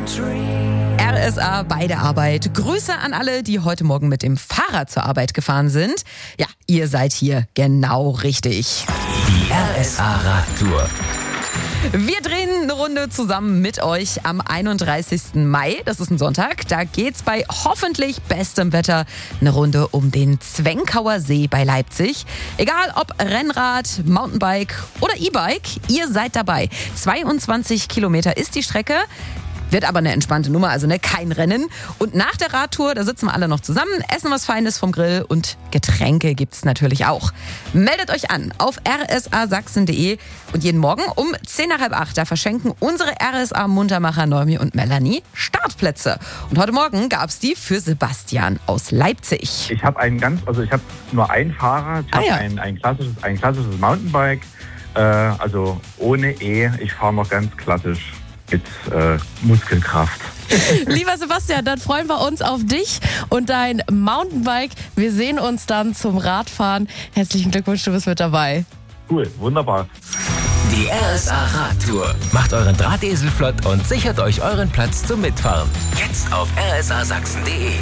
RSA bei der Arbeit. Grüße an alle, die heute Morgen mit dem Fahrrad zur Arbeit gefahren sind. Ja, ihr seid hier genau richtig. Die RSA-Radtour. Wir drehen eine Runde zusammen mit euch am 31. Mai. Das ist ein Sonntag. Da geht's bei hoffentlich bestem Wetter eine Runde um den Zwenkauer See bei Leipzig. Egal ob Rennrad, Mountainbike oder E-Bike, ihr seid dabei. 22 Kilometer ist die Strecke. Wird aber eine entspannte Nummer, also kein Rennen. Und nach der Radtour, da sitzen wir alle noch zusammen, essen was Feines vom Grill und Getränke gibt's natürlich auch. Meldet euch an auf rsasachsen.de und jeden Morgen um 7:50, da verschenken unsere RSA-Muntermacher Noemi und Melanie Startplätze. Und heute Morgen gab's die für Sebastian aus Leipzig. Ich habe nur ein Fahrrad, ich habe ein klassisches Mountainbike, also ohne E. Ich fahre noch ganz klassisch mit Muskelkraft. Lieber Sebastian, dann freuen wir uns auf dich und dein Mountainbike. Wir sehen uns dann zum Radfahren. Herzlichen Glückwunsch, du bist mit dabei. Cool, wunderbar. Die RSA-Radtour. Macht euren Drahtesel flott und sichert euch euren Platz zum Mitfahren. Jetzt auf rsasachsen.de.